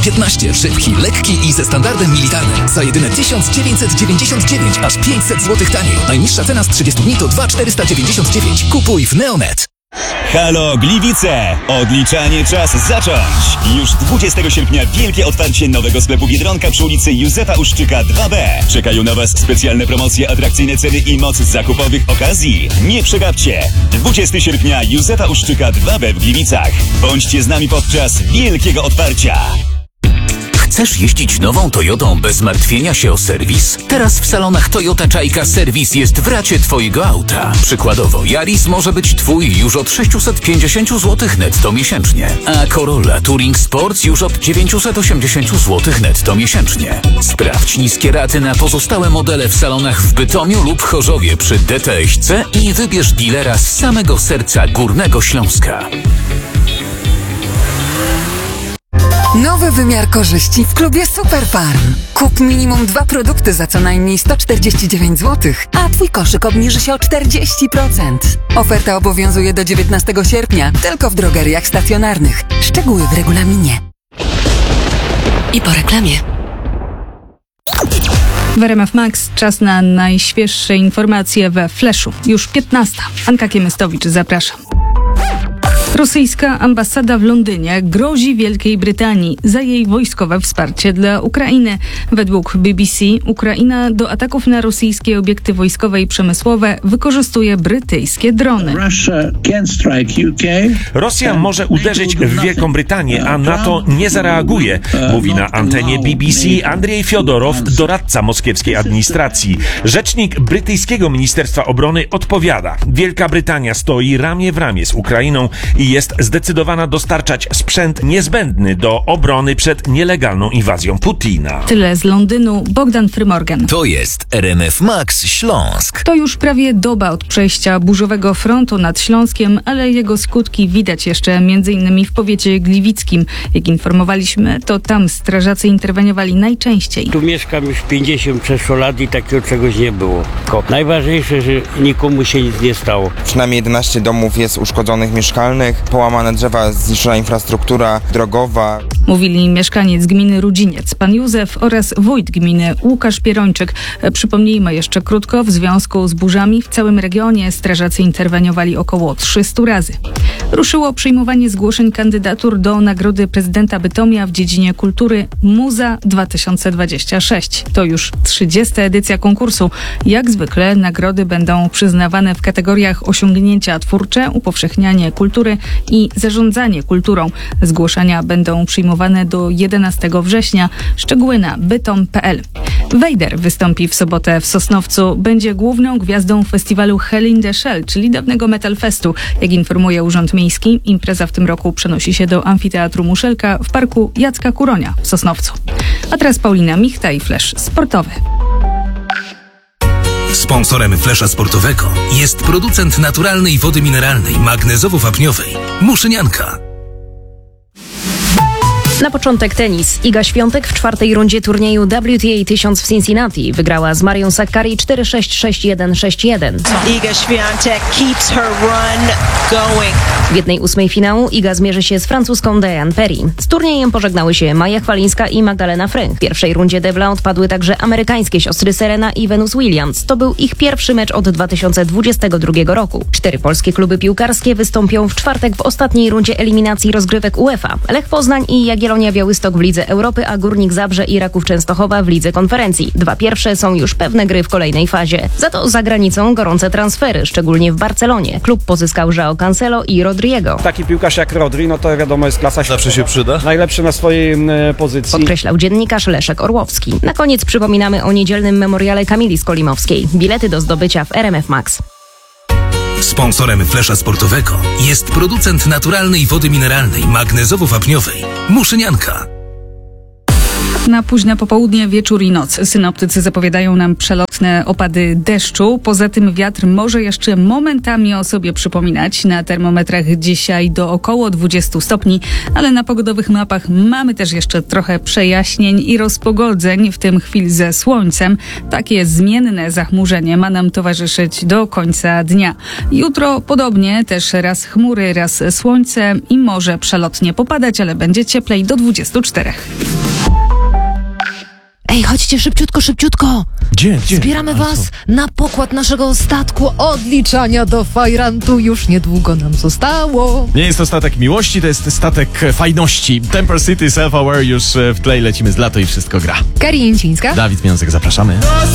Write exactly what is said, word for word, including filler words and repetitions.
piętnaście, szybki, lekki i ze standardem militarnym. Za jedyne tysiąc dziewięćset dziewięćdziesiąt dziewięć, aż pięćset złotych taniej. Najniższa cena z trzydziestu dni to dwa tysiące czterysta dziewięćdziesiąt dziewięć. Kupuj w Neonet. Halo Gliwice! Odliczanie czas zacząć! Już dwudziestego sierpnia wielkie otwarcie nowego sklepu Biedronka przy ulicy Józefa Uszczyka dwa B. Czekają na Was specjalne promocje, atrakcyjne ceny i moc zakupowych okazji. Nie przegapcie! dwudziestego sierpnia Józefa Uszczyka dwa B w Gliwicach. Bądźcie z nami podczas wielkiego otwarcia. Chcesz jeździć nową Toyotą bez martwienia się o serwis? Teraz w salonach Toyota Czajka serwis jest w racie Twojego auta. Przykładowo Yaris może być Twój już od sześćset pięćdziesiąt złotych netto miesięcznie, a Corolla Touring Sport już od dziewięćset osiemdziesiąt złotych netto miesięcznie. Sprawdź niskie raty na pozostałe modele w salonach w Bytomiu lub Chorzowie przy D T S C i wybierz dealera z samego serca Górnego Śląska. Nowy wymiar korzyści w klubie Superfarm. Kup minimum dwa produkty za co najmniej sto czterdzieści dziewięć złotych, a Twój koszyk obniży się o czterdzieści procent. Oferta obowiązuje do dziewiętnastego sierpnia, tylko w drogeriach stacjonarnych. Szczegóły w regulaminie. I po reklamie. W R M F Max czas na najświeższe informacje we Flashu. Już piętnasta. Anka Kiemystowicz, zapraszam. Rosyjska ambasada w Londynie grozi Wielkiej Brytanii za jej wojskowe wsparcie dla Ukrainy. Według B B C Ukraina do ataków na rosyjskie obiekty wojskowe i przemysłowe wykorzystuje brytyjskie drony. Rosja może uderzyć w Wielką Brytanię, a NATO nie zareaguje, mówi na antenie B B C Andrzej Fiodorow, doradca moskiewskiej administracji. Rzecznik brytyjskiego Ministerstwa Obrony odpowiada: Wielka Brytania stoi ramię w ramię z Ukrainą i jest zdecydowana dostarczać sprzęt niezbędny do obrony przed nielegalną inwazją Putina. Tyle z Londynu. Bogdan Frymorgan. To jest R M F Max Śląsk. To już prawie doba od przejścia burzowego frontu nad Śląskiem, ale jego skutki widać jeszcze m.in. w powiecie gliwickim. Jak informowaliśmy, to tam strażacy interweniowali najczęściej. Tu mieszkam już pięćdziesiąt sześć lat i takiego czegoś nie było. Najważniejsze, że nikomu się nic nie stało. Przynajmniej jedenaście domów jest uszkodzonych mieszkalnych, połamane drzewa, zniszczona infrastruktura drogowa. Mówili mieszkaniec gminy Rudziniec, pan Józef, oraz wójt gminy Łukasz Pierończyk. Przypomnijmy jeszcze krótko, w związku z burzami w całym regionie strażacy interweniowali około trzystu razy. Ruszyło przyjmowanie zgłoszeń kandydatur do Nagrody Prezydenta Bytomia w dziedzinie kultury Muza dwa tysiące dwadzieścia sześć. To już trzydziesta edycja konkursu. Jak zwykle nagrody będą przyznawane w kategoriach osiągnięcia twórcze, upowszechnianie kultury i zarządzanie kulturą. Zgłoszenia będą przyjmowane do jedenastego września. Szczegóły na bytom kropka p l. Wejder wystąpi w sobotę w Sosnowcu. Będzie główną gwiazdą festiwalu Hell in the Shell, czyli dawnego Metal Festu. Jak informuje Urząd Miejski, impreza w tym roku przenosi się do Amfiteatru Muszelka w parku Jacka Kuronia w Sosnowcu. A teraz Paulina Michta i Flash Sportowy. Sponsorem Flesza Sportowego jest producent naturalnej wody mineralnej magnezowo-wapniowej Muszynianka. Na początek tenis. Iga Świątek w czwartej rundzie turnieju W T A tysiąc w Cincinnati wygrała z Marią Sakkari cztery sześć, sześć jeden, sześć jeden. Iga Świątek keeps her run going. W jednej ósmej finału Iga zmierzy się z francuską Diane Perry. Z turniejem pożegnały się Maja Chwalińska i Magdalena Fręch. W pierwszej rundzie debla odpadły także amerykańskie siostry Serena i Venus Williams. To był ich pierwszy mecz od dwa tysiące dwudziestego drugiego roku. Cztery polskie kluby piłkarskie wystąpią w czwartek w ostatniej rundzie eliminacji rozgrywek UEFA. Lech Poznań i Jagiellonia Białystok w Lidze Europy, a Górnik Zabrze i Raków Częstochowa w Lidze Konferencji. Dwa pierwsze są już pewne gry w kolejnej fazie. Za to za granicą gorące transfery, szczególnie w Barcelonie. Klub pozyskał João Cancelo i Rodrigo. Taki piłkarz jak Rodri, no to wiadomo, jest klasa. Zawsze się przyda. Najlepszy na swojej e, pozycji. Podkreślał dziennikarz Leszek Orłowski. Na koniec przypominamy o niedzielnym memoriale Kamili Skolimowskiej. Bilety do zdobycia w R M F Max. Sponsorem Flesza Sportowego jest producent naturalnej wody mineralnej magnezowo-wapniowej Muszynianka. Na późne popołudnie, wieczór i noc synoptycy zapowiadają nam przelotne opady deszczu. Poza tym wiatr może jeszcze momentami o sobie przypominać. Na termometrach dzisiaj do około dwudziestu stopni, ale na pogodowych mapach mamy też jeszcze trochę przejaśnień i rozpogodzeń, w tym chwil ze słońcem. Takie zmienne zachmurzenie ma nam towarzyszyć do końca dnia. Jutro podobnie, też raz chmury, raz słońce i może przelotnie popadać, ale będzie cieplej do dwudziestu czterech. Ej, chodźcie szybciutko, szybciutko! Gdzie, gdzie? Zbieramy was na pokład naszego statku odliczania do Fajrantu. Już niedługo nam zostało. Nie jest to statek miłości, to jest statek fajności. Temper City, Self-Aware, już w tle lecimy z lato i wszystko gra. Kari Jęcińska. Dawid Miąsek, zapraszamy.